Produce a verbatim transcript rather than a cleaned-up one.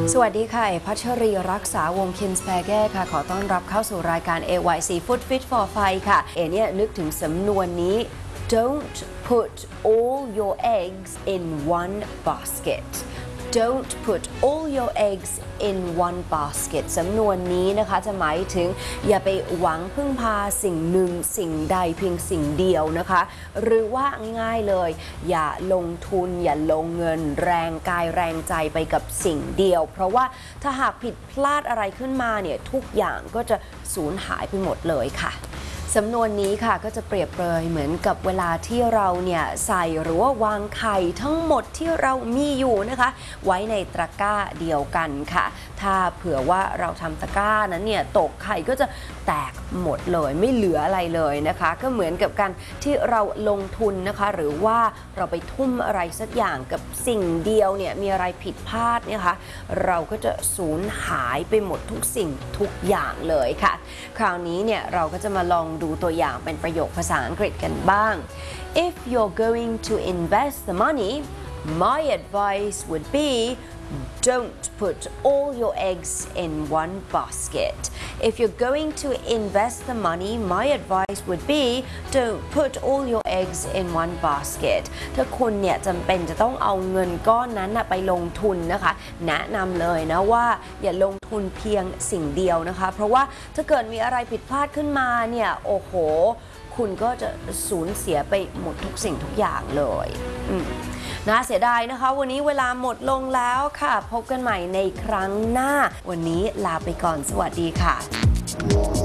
สวัสดีค่ะพัชรีรักษาวงคินสแปเก้ค่ะขอต้อนรับเข้าสู่รายการ เอ วาย ซี Food Fit for Fight ค่ะเอเนี่ยนึกถึงสำนวนนี้ don't put all your eggs in one basket don't put all your eggs in one basket สำนวนนี้นะคะจะหมายถึงอย่าไปหวังพึ่งพาสิ่งหนึ่งสิ่งใดเพียงสิ่งเดียวนะคะหรือว่าง่ายเลยอย่าลงทุนอย่าลงเงินแรงกายแรงใจไปกับสิ่งเดียวเพราะว่าถ้าหากผิดพลาดอะไรขึ้นมาเนี่ยทุกอย่างก็จะสูญหายไปหมดเลยค่ะสำนวนนี้ค่ะก็จะเปรียบเปรยเหมือนกับเวลาที่เราเนี่ยใส่หรือว่าวางไข่ทั้งหมดที่เรามีอยู่นะคะไว้ในตะกร้าเดียวกันค่ะถ้าเผื่อว่าเราทำตะกร้านั้นเนี่ยตกไข่ก็จะแตกหมดเลยไม่เหลืออะไรเลยนะคะก็เหมือนกับการที่เราลงทุนนะคะหรือว่าเราไปทุ่มอะไรสักอย่างกับสิ่งเดียวเนี่ยมีอะไรผิดพลาดเนี่ยค่ะเราก็จะสูญหายไปหมดทุกสิ่งทุกอย่างเลยค่ะคราวนี้เนี่ยเราก็จะมาลองดูตัวอย่างเป็นประโยคภาษาอังกฤษกันบ้าง If you're going to invest the money my advice would be don't put all your eggs in one basket if you're going to invest the money my advice would be don't put all your eggs in one basket ถ้าคุณเนี่ยจำเป็นจะต้องเอาเงินก้อนนั้นไปลงทุนนะคะแนะนำเลยนะว่าอย่าลงทุนเพียงสิ่งเดียวนะคะเพราะว่าถ้าเกิดมีอะไรผิดพลาดขึ้นมาเนี่ยโอ้โหคุณก็จะสูญเสียไปหมดทุกสิ่งทุกอย่างเลยน่าเสียดายนะคะวันนี้เวลาหมดลงแล้วค่ะพบกันใหม่ในครั้งหน้าวันนี้ลาไปก่อนสวัสดีค่ะ